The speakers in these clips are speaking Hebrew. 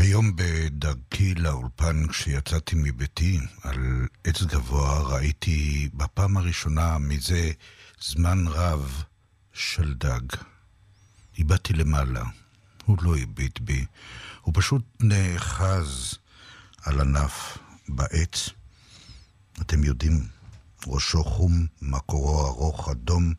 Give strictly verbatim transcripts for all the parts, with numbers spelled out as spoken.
היום בדרכי לאולפן, כשיצאתי מביתי על עץ גבוה, ראיתי בפעם הראשונה מזה זמן רב שלדג. איבדתי למעלה, הוא לא איבד בי, הוא פשוט נאחז על ענף בעץ. אתם יודעים, ראשו חום, מקורו ארוך אדום,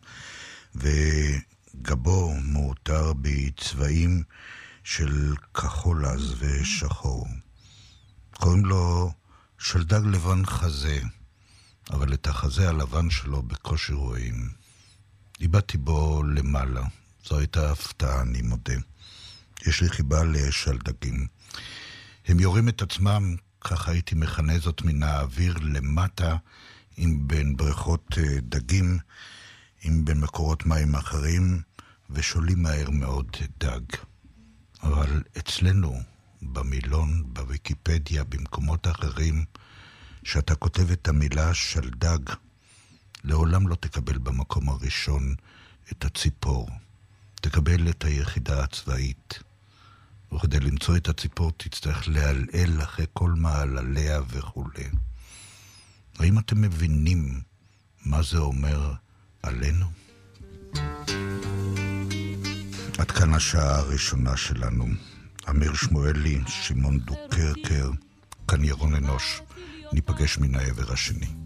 וגבו מאותר בצבעים של כחול אז ושחור. קוראים לו שלדג לבן חזה, אבל את החזה הלבן שלו בקושי רואים. איבדתי בו למעלה, זו הייתה הפתעה, אני מודה. יש לי חיבה לשלדגים. הם יורים את עצמם, ככה הייתי מכנה זאת, מן האוויר למטה, עם בין בריכות דגים, עם בין מקורות מים אחרים, ושולים מהר מאוד דג. אבל אצלנו, במילון, בוויקיפדיה, במקומות אחרים, שאתה כותב את המילה שלדג, לעולם לא תקבל במקום הראשון את הציפור. תקבל את היחידה הצבאית. וכדי למצוא את הציפור תצטרך להלעל אחרי כל מעלליה וכו'. האם אתם מבינים מה זה אומר עלינו? עד כאן השעה הראשונה שלנו. אמיר שמואלי, שמעון דוקרקר, כאן ירון אנוש. ניפגש מן העבר השני.